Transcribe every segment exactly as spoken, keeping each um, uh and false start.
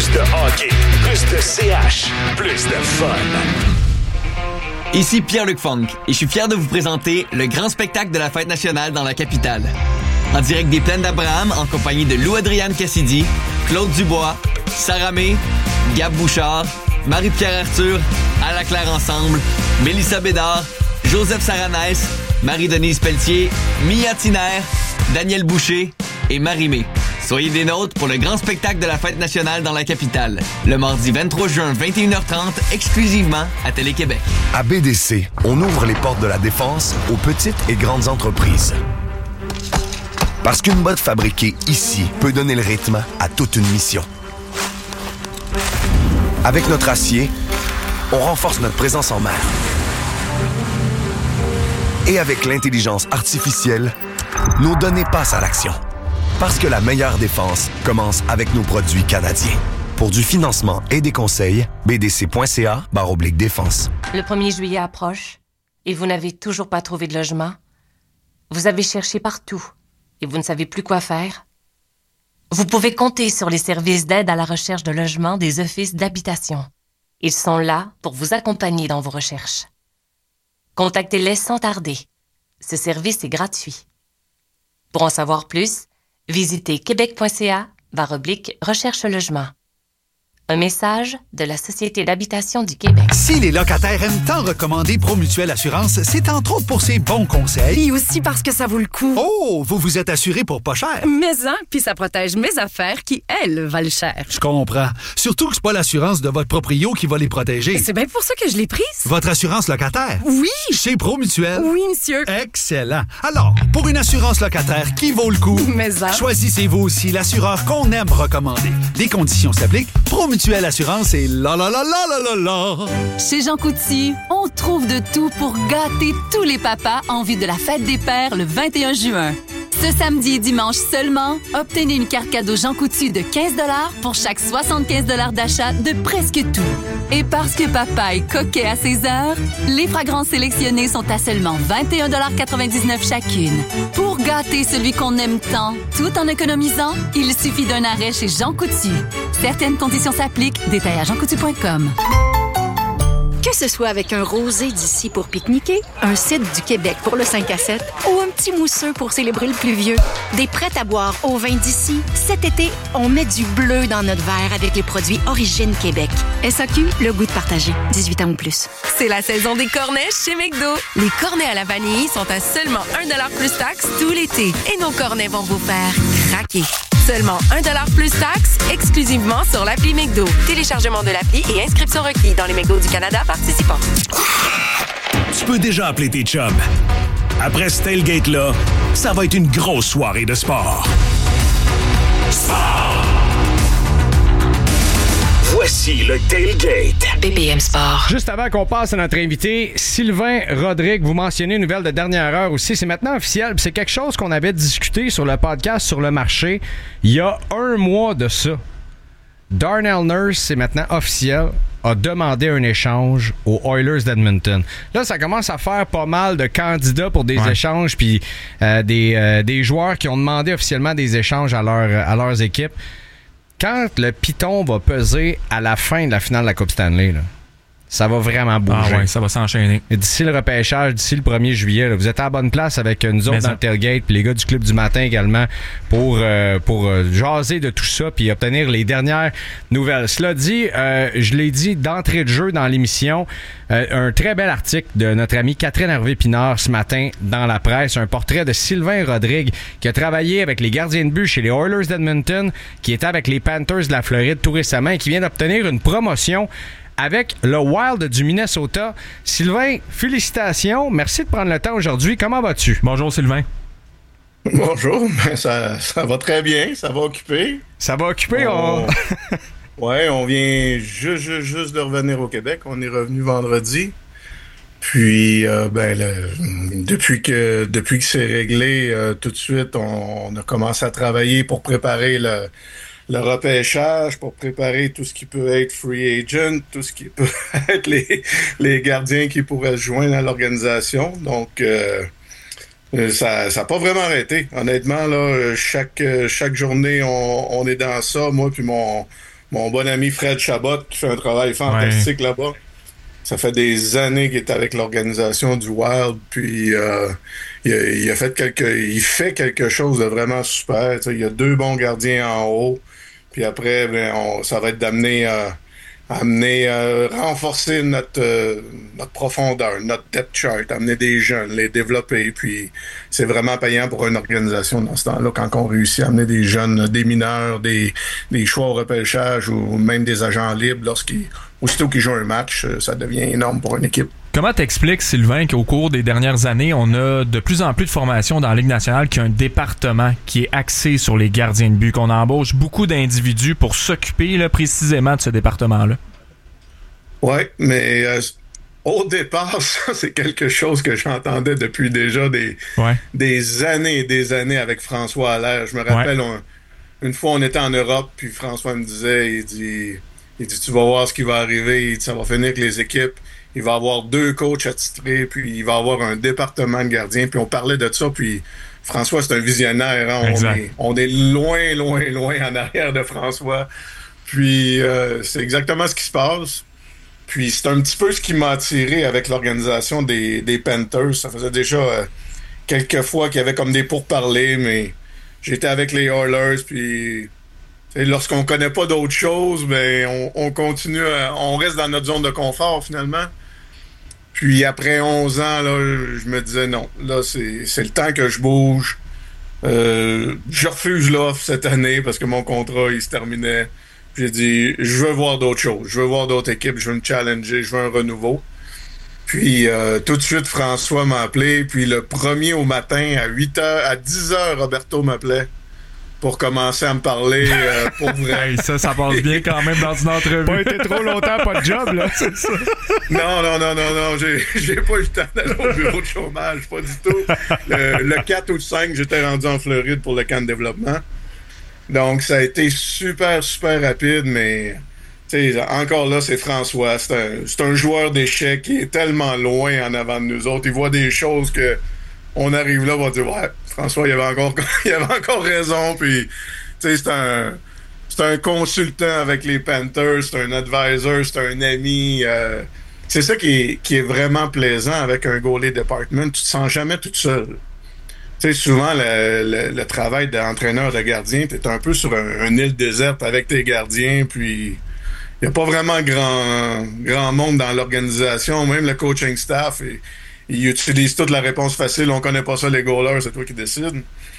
Plus de hockey, plus de C H, plus de fun. Ici Pierre-Luc Funk et je suis fier de vous présenter le grand spectacle de la Fête nationale dans la capitale. En direct des Plaines d'Abraham en compagnie de Lou-Adrienne Cassidy, Claude Dubois, Sarah May, Gab Bouchard, Marie-Pierre Arthur, Alla Claire Ensemble, Mélissa Bédard, Joseph Saranès, Marie-Denise Pelletier, Mia Tiner, Daniel Boucher et Marie-Mé. Soyez des nôtres pour le grand spectacle de la Fête nationale dans la capitale. Le mardi vingt-trois juin, vingt et une heures trente, exclusivement à Télé-Québec. À B D C, on ouvre les portes de la défense aux petites et grandes entreprises. Parce qu'une botte fabriquée ici peut donner le rythme à toute une mission. Avec notre acier, on renforce notre présence en mer. Et avec l'intelligence artificielle, nos données passent à l'action. Parce que la meilleure défense commence avec nos produits canadiens. Pour du financement et des conseils, b d c point c a barre oblique défense. Le premier juillet approche et vous n'avez toujours pas trouvé de logement? Vous avez cherché partout et vous ne savez plus quoi faire? Vous pouvez compter sur les services d'aide à la recherche de logement des offices d'habitation. Ils sont là pour vous accompagner dans vos recherches. Contactez-les sans tarder. Ce service est gratuit. Pour en savoir plus, visitez québec point c a barre oblique recherche logement. Un message de la Société d'habitation du Québec. Si les locataires aiment tant recommander Promutuelle Assurance, c'est entre autres pour ses bons conseils. Et aussi parce que ça vaut le coup. Oh, vous vous êtes assuré pour pas cher. Mais hein, puis ça protège mes affaires qui, elles, valent cher. Je comprends. Surtout que c'est pas l'assurance de votre proprio qui va les protéger. C'est bien pour ça que je l'ai prise. Votre assurance locataire? Oui. Chez Promutuelle? Oui, monsieur. Excellent. Alors, pour une assurance locataire qui vaut le coup, Mais hein. choisissez-vous aussi l'assureur qu'on aime recommander. Les conditions s'appliquent. Promutuelle Assurance et la la la la la la la. Chez Jean Coutu, on trouve de tout pour gâter tous les papas en vue de la fête des pères le vingt et un juin. Ce samedi et dimanche seulement, obtenez une carte cadeau Jean Coutu de quinze dollars pour chaque soixante-quinze dollars d'achat de presque tout. Et parce que papa est coquet à ses heures, les fragrances sélectionnées sont à seulement vingt et un dollars quatre-vingt-dix-neuf chacune. Pour gâter celui qu'on aime tant, tout en économisant, il suffit d'un arrêt chez Jean Coutu. Certaines conditions s'appliquent. Détail à jean coutu point com. Que ce soit avec un rosé d'ici pour pique-niquer, un cidre du Québec pour le cinq à sept ou un petit mousseux pour célébrer le pluvieux, des prêts à boire au vin d'ici, cet été, on met du bleu dans notre verre avec les produits Origine Québec. S A Q, le goût de partager. dix-huit ans ou plus. C'est la saison des cornets chez McDo. Les cornets à la vanille sont à seulement un dollar plus taxe tout l'été. Et nos cornets vont vous faire craquer. Seulement un dollar plus taxe, exclusivement sur l'appli McDo. Téléchargement de l'appli et inscription requis dans les McDo du Canada participants. Tu peux déjà appeler tes chums. Après ce tailgate-là, ça va être une grosse soirée de sport. Sport! Voici le tailgate. B B M Sport. Juste avant qu'on passe à notre invité, Sylvain Rodrigue, vous mentionnez une nouvelle de dernière heure aussi. C'est maintenant officiel. C'est quelque chose qu'on avait discuté sur le podcast Sur le marché il y a un mois de ça. Darnell Nurse, c'est maintenant officiel, a demandé un échange aux Oilers d'Edmonton. Là, ça commence à faire pas mal de candidats pour des ouais. échanges, puis euh, des, euh, des joueurs qui ont demandé officiellement des échanges à, leur, à leurs équipes. Quand le piton va peser à la fin de la finale de la Coupe Stanley, là, ça va vraiment bouger. Ah ouais, ça va s'enchaîner. Et d'ici le repêchage, d'ici le premier juillet, là, vous êtes à la bonne place avec nous autres Mais dans ça. le tailgate, puis les gars du Club du Matin également, pour, euh, pour euh, jaser de tout ça, puis obtenir les dernières nouvelles. Cela dit, euh, je l'ai dit d'entrée de jeu dans l'émission, euh, un très bel article de notre amie Catherine Hervé-Pinard ce matin dans la presse, un portrait de Sylvain Rodrigue, qui a travaillé avec les gardiens de but chez les Oilers d'Edmonton, qui était avec les Panthers de la Floride tout récemment, et qui vient d'obtenir une promotion avec le Wild du Minnesota. Sylvain, félicitations. Merci de prendre le temps aujourd'hui. Comment vas-tu? Bonjour, Sylvain. Bonjour. Ça, ça va très bien. Ça va occuper. Ça va occuper? On... on... oui, on vient juste, juste, juste de revenir au Québec. On est revenu vendredi. Puis, euh, ben, le, depuis que depuis que c'est réglé, euh, tout de suite, on, on a commencé à travailler pour préparer le... le repêchage, pour préparer tout ce qui peut être free agent, tout ce qui peut être les, les gardiens qui pourraient se joindre à l'organisation. Donc, euh, ça n'a pas vraiment arrêté. Honnêtement, là, chaque, chaque journée, on, on est dans ça. Moi puis mon, mon bon ami Fred Chabot, qui fait un travail fantastique ouais. là-bas. Ça fait des années qu'il est avec l'organisation du Wild, puis euh, il, a, il a fait quelque, il fait quelque chose de vraiment super. T'sais, il y a deux bons gardiens en haut, puis après, ben, on, ça va être d'amener, euh, amener, euh, renforcer notre, euh, notre profondeur, notre depth chart, amener des jeunes, les développer, puis c'est vraiment payant pour une organisation dans ce temps-là quand on réussit à amener des jeunes, des mineurs, des, des choix au repêchage ou même des agents libres lorsqu'ils aussitôt qu'ils jouent un match, ça devient énorme pour une équipe. Comment t'expliques, Sylvain, qu'au cours des dernières années, on a de plus en plus de formations dans la Ligue nationale qui a un département qui est axé sur les gardiens de but, qu'on embauche beaucoup d'individus pour s'occuper là, précisément de ce département-là? Oui, mais euh, au départ, ça, c'est quelque chose que j'entendais depuis déjà des, ouais. des années et des années avec François Allaire. Je me rappelle, ouais. on, une fois, on était en Europe, puis François me disait, il dit... Il dit, tu vas voir ce qui va arriver. Il dit, ça va finir avec les équipes. Il va y avoir deux coachs attitrés, puis il va y avoir un département de gardiens. Puis on parlait de ça, puis François, c'est un visionnaire. Hein? On, est, on est loin, loin, loin en arrière de François. Puis euh, c'est exactement ce qui se passe. Puis c'est un petit peu ce qui m'a attiré avec l'organisation des, des Panthers. Ça faisait déjà euh, quelques fois qu'il y avait comme des pourparlers, mais j'étais avec les Oilers, puis... Et lorsqu'on connaît pas d'autres choses, ben on, on continue, à, on reste dans notre zone de confort finalement. Puis après onze ans, là, je me disais non, là c'est, c'est le temps que je bouge. Euh, je refuse l'offre cette année parce que mon contrat il se terminait. J'ai dit je veux voir d'autres choses, je veux voir d'autres équipes, je veux me challenger, je veux un renouveau. Puis euh, tout de suite François m'a appelé, puis le premier au matin à huit heures, à dix heures, Roberto m'appelait. Pour commencer à me parler euh, pour vrai. Hey, ça, ça passe bien quand même dans une entrevue. Pas été trop longtemps, pas de job, là, c'est ça. Non, non, non, non, non, j'ai, j'ai pas eu le temps d'aller au bureau de chômage, pas du tout. Le, le quatre ou le cinq, j'étais rendu en Floride pour le camp de développement. Donc, ça a été super, super rapide, mais tu sais, encore là, c'est François. C'est un, c'est un joueur d'échecs qui est tellement loin en avant de nous autres. Il voit des choses que on arrive là, on va dire, ouais, François, il avait encore, il avait encore raison. Puis, tu sais, c'est un, c'est un consultant avec les Panthers, c'est un advisor, c'est un ami. Euh, c'est ça qui est, qui est vraiment plaisant avec un goalie department. Tu te sens jamais toute seule. Tu sais, souvent, le, le, le travail d'entraîneur de gardien, tu es un peu sur un, une île déserte avec tes gardiens, puis il n'y a pas vraiment grand, grand monde dans l'organisation, même le coaching staff. Et, ils utilisent toute la réponse facile. On connaît pas ça, les goalers, c'est toi qui décides.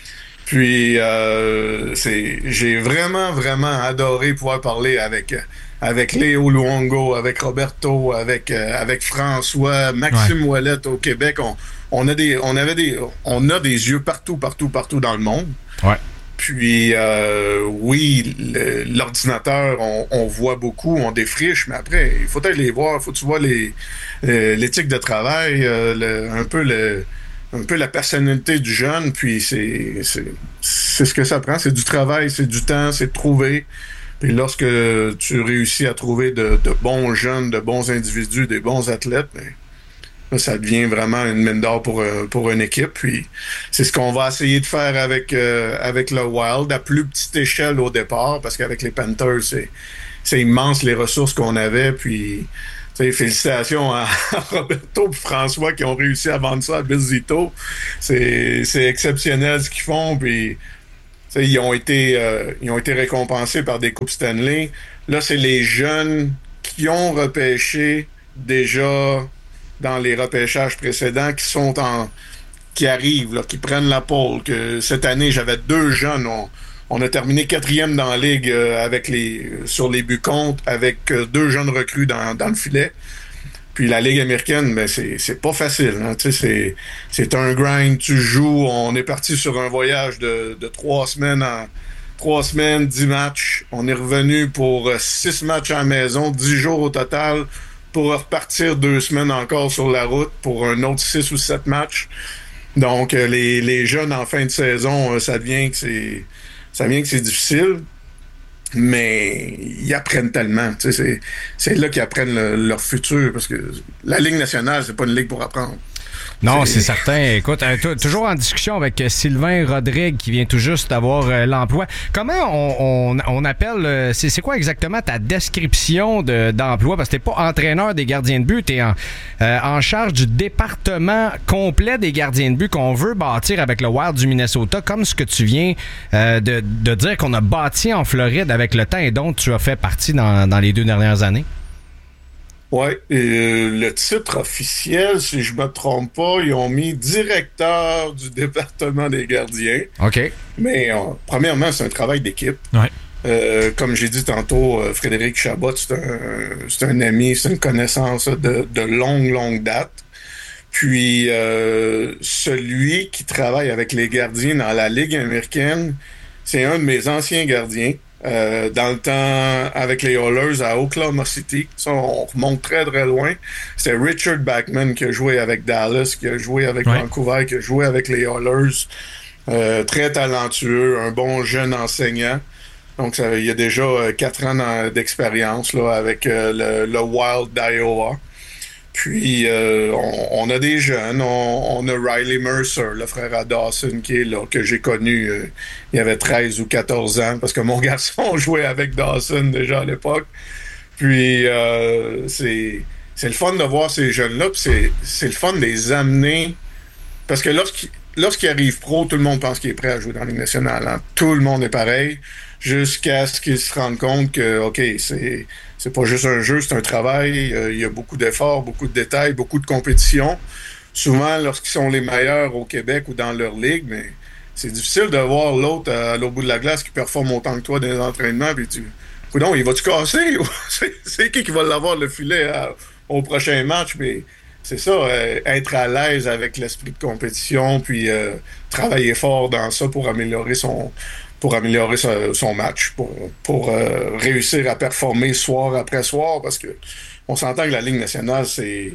Puis, euh, c'est, j'ai vraiment, vraiment adoré pouvoir parler avec, avec Léo Luongo, avec Roberto, avec, euh, avec François, Maxime ouais. Ouellet au Québec. On, on a des, on avait des, on a des yeux partout, partout, partout dans le monde. Ouais. Puis, euh, oui, le, l'ordinateur, on, on voit beaucoup, on défriche, mais après, il faut aller les voir, il faut que tu vois les, euh, l'éthique de travail, euh, le, un peu le, un peu la personnalité du jeune, puis c'est, c'est, c'est ce que ça prend, c'est du travail, c'est du temps, c'est de trouver. Puis lorsque tu réussis à trouver de, de bons jeunes, de bons individus, des bons athlètes, ben, là, ça devient vraiment une mine d'or pour, euh, pour une équipe. Puis c'est ce qu'on va essayer de faire avec, euh, avec le Wild, à plus petite échelle au départ, parce qu'avec les Panthers, c'est, c'est immense les ressources qu'on avait. Puis félicitations à Roberto et François qui ont réussi à vendre ça à Bizzito. C'est, c'est exceptionnel ce qu'ils font. Puis ils ont été euh, ils ont été récompensés par des Coupes Stanley. Là, c'est les jeunes qui ont repêché déjà dans les repêchages précédents qui sont en qui arrivent, là, qui prennent la pole. Que cette année, j'avais deux jeunes. On, on a terminé quatrième dans la ligue euh, avec les sur les buts contre, avec euh, deux jeunes recrues dans, dans le filet. Puis la Ligue américaine, ben c'est, c'est pas facile. Hein, c'est, c'est un grind, tu joues. On est parti sur un voyage de, de trois semaines en trois semaines, dix matchs. On est revenu pour euh, six matchs à la maison, dix jours au total, pour repartir deux semaines encore sur la route pour un autre six ou sept matchs. Donc, euh, les, les jeunes en fin de saison, euh, ça devient que c'est ça devient que c'est difficile. Mais ils apprennent tellement. C'est, c'est là qu'ils apprennent le, leur futur. Parce que la Ligue nationale, c'est pas une ligue pour apprendre. Non, c'est, c'est certain. Écoute, euh, t- toujours en discussion avec Sylvain Rodrigue qui vient tout juste d'avoir euh, l'emploi. Comment on, on, on appelle, euh, c'est, c'est quoi exactement ta description de, d'emploi? Parce que t'es pas entraîneur des gardiens de but, t'es en, euh, en charge du département complet des gardiens de but qu'on veut bâtir avec le Wild du Minnesota, comme ce que tu viens euh, de, de dire qu'on a bâti en Floride avec le temps et dont tu as fait partie dans, dans les deux dernières années. Oui, euh, le titre officiel, si je me trompe pas, ils ont mis directeur du département des gardiens. OK. Mais euh, premièrement, c'est un travail d'équipe. Ouais. Euh, comme j'ai dit tantôt, euh, Frédéric Chabot, c'est un, c'est un ami, c'est une connaissance de, de longue, longue date. Puis, euh, celui qui travaille avec les gardiens dans la Ligue américaine, c'est un de mes anciens gardiens. Euh, dans le temps, avec les Oilers à Oklahoma City. Ça, on remonte très, très loin. C'était Richard Backman qui a joué avec Dallas, qui a joué avec ouais. Vancouver, qui a joué avec les Oilers. Euh, très talentueux, un bon jeune enseignant. Donc, ça, il y a déjà euh, quatre ans dans, d'expérience là, avec euh, le, le Wild d'Iowa. Puis, euh, on, on a des jeunes. On, on a Riley Mercer, le frère à Dawson, qui est là, que j'ai connu. Euh, il avait treize ou quatorze ans, parce que mon garçon jouait avec Dawson déjà à l'époque. Puis, euh, c'est, c'est le fun de voir ces jeunes-là. Puis, c'est, c'est le fun de les amener. Parce que lorsqu'ils, lorsqu'ils arrivent pro, tout le monde pense qu'il est prêt à jouer dans la Ligue nationale. Hein. Tout le monde est pareil, jusqu'à ce qu'ils se rendent compte que, OK, c'est... C'est pas juste un jeu, c'est un travail. Euh, il y a beaucoup d'efforts, beaucoup de détails, beaucoup de compétition. Souvent, lorsqu'ils sont les meilleurs au Québec ou dans leur ligue, mais c'est difficile de voir l'autre à l'autre bout de la glace qui performe autant que toi dans les entraînements. Puis tu, coudonc, il va-tu casser? c'est, c'est qui qui va l'avoir le filet à, au prochain match? Mais c'est ça, euh, être à l'aise avec l'esprit de compétition, puis euh, travailler fort dans ça pour améliorer son... pour améliorer son, son match, pour, pour euh, réussir à performer soir après soir, parce que on s'entend que la Ligue nationale, c'est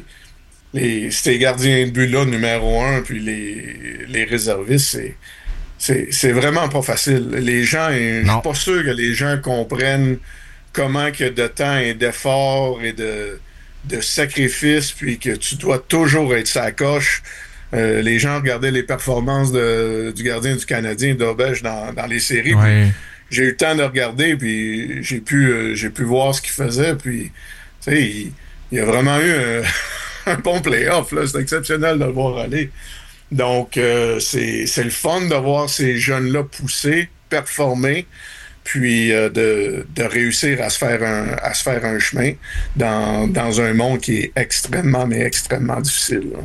les, ces gardiens de but-là, numéro un, puis les, les réservistes, c'est, c'est, c'est vraiment pas facile. Les gens, je suis pas sûr que les gens comprennent comment il y a de temps et d'efforts et de, de sacrifices, puis que tu dois toujours être sa coche. Euh, les gens regardaient les performances de, du gardien du Canadien, d'Auberge, dans, dans les séries. Ouais. J'ai eu le temps de regarder, puis j'ai pu, euh, j'ai pu voir ce qu'il faisait. Puis, tu sais, il, il a vraiment eu un, un bon play-off. Là. C'est exceptionnel de le voir aller. Donc, euh, c'est, c'est le fun de voir ces jeunes-là pousser, performer, puis euh, de, de réussir à se faire un, à se faire un chemin dans, dans un monde qui est extrêmement, mais extrêmement difficile. Là.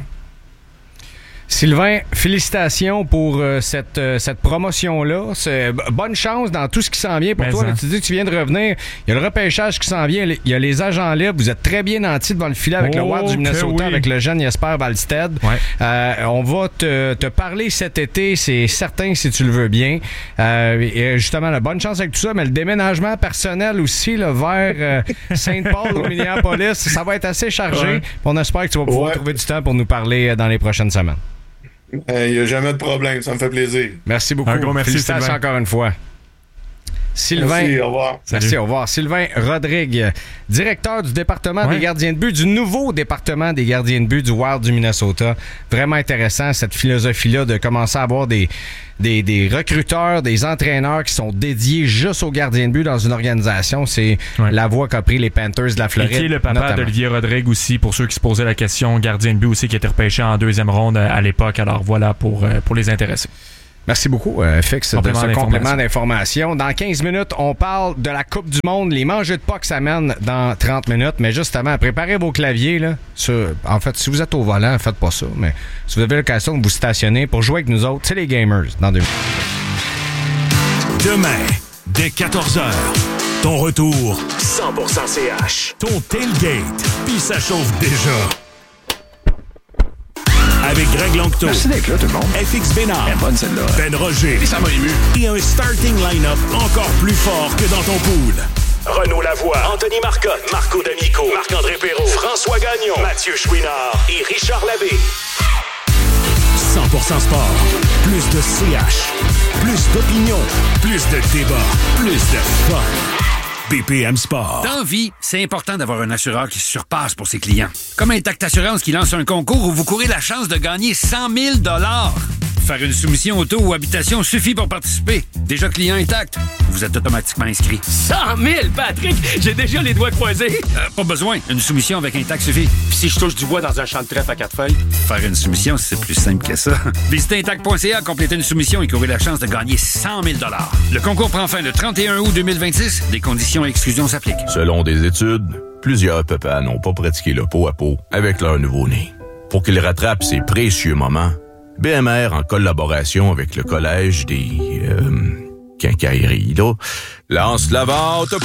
Sylvain, félicitations pour euh, cette, euh, cette promotion-là. C'est, b- bonne chance dans tout ce qui s'en vient pour Mais toi. Là, tu dis que tu viens de revenir. Il y a le repêchage qui s'en vient. Il y a les agents libres. Vous êtes très bien nantis devant le filet avec oh, le Wild du Minnesota, oui. avec le jeune Jesper Wallstedt. Ouais. Euh, on va te, te parler cet été, c'est certain, si tu le veux bien. Euh, et justement, là, bonne chance avec tout ça. Mais le déménagement personnel aussi là, vers euh, Saint-Paul au Minneapolis, ça va être assez chargé. Ouais. On espère que tu vas pouvoir ouais. trouver du temps pour nous parler dans les prochaines semaines. Il euh, n'y a jamais de problème, ça me fait plaisir. Merci beaucoup. Un gros merci, félicitations Sylvain. encore une fois. Sylvain, merci, au revoir. Merci, Salut. au revoir. Sylvain Rodrigue, directeur du département ouais. des gardiens de but, du nouveau département des gardiens de but du Wild du Minnesota. Vraiment intéressant, cette philosophie-là de commencer à avoir des, des, des recruteurs, des entraîneurs qui sont dédiés juste aux gardiens de but dans une organisation. C'est ouais. la voie qu'a pris les Panthers de la Floride. Et qui est le papa notamment. d'Olivier Rodrigue aussi, pour ceux qui se posaient la question, gardien de but aussi, qui était repêché en deuxième ronde à l'époque. Alors voilà, pour, pour les intéresser. Merci beaucoup, euh, Fix, de ce complément d'information. Dans quinze minutes, on parle de la Coupe du Monde, les mangeux de Pâques s'amènent dans trente minutes. Mais justement, préparez vos claviers. Là, sur, en fait, si vous êtes au volant, faites pas ça. Mais si vous avez l'occasion de vous stationner pour jouer avec nous autres, c'est les gamers dans deux minutes. Demain, dès quatorze heures, ton retour cent pour cent C H. Ton tailgate, puis ça chauffe déjà. Avec Greg Longto. Merci d'être là, tout le monde. F X Bénard. Elle est bonne, celle-là. Ben Roger. Et ça m'a ému. Et un starting line-up encore plus fort que dans ton pool. Renaud Lavoie, Anthony Marcotte, Marco D'Amico, Marc-André Perrault, François Gagnon, Mathieu Chouinard et Richard Labbé. cent pour cent Sport. Plus de C H. Plus d'opinion. Plus de débat. Plus de fun. B P M Sport. Dans vie, c'est important d'avoir un assureur qui se surpasse pour ses clients. Comme Intact Assurance qui lance un concours où vous courez la chance de gagner cent mille dollars. Faire une soumission auto ou habitation suffit pour participer. Déjà client Intact, vous êtes automatiquement inscrit. cent mille, Patrick! J'ai déjà les doigts croisés. Euh, pas besoin. Une soumission avec Intact suffit. Puis si je touche du bois dans un champ de trèfle à quatre feuilles? Faire une soumission, c'est plus simple que ça. Visitez intact point c a, complétez une soumission et courez la chance de gagner cent mille dollars. Le concours prend fin le trente et un août deux mille vingt-six. Des conditions et exclusions s'appliquent. Selon des études, plusieurs papas n'ont pas pratiqué le pot à pot avec leur nouveau-né. Pour qu'ils rattrapent ces précieux moments, B M R, en collaboration avec le Collège des... Euh, quincailleries, là, lance la vente